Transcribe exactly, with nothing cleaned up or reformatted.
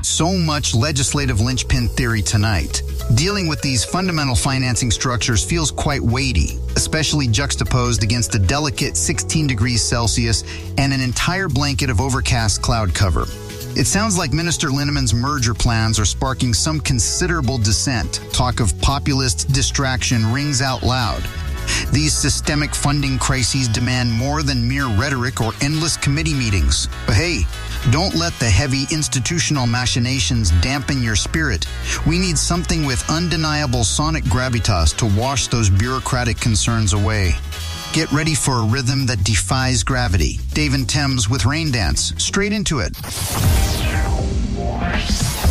so much legislative linchpin theory tonight. Dealing with these fundamental financing structures feels quite weighty, especially juxtaposed against a delicate sixteen degrees Celsius and an entire blanket of overcast cloud cover. It sounds like Minister Linneman's merger plans are sparking some considerable dissent. Talk of populist distraction rings out loud. These systemic funding crises demand more than mere rhetoric or endless committee meetings. But hey, don't let the heavy institutional machinations dampen your spirit. We need something with undeniable sonic gravitas to wash those bureaucratic concerns away. Get ready for a rhythm that defies gravity. Dave and Thames with Rain Dance. Straight into it.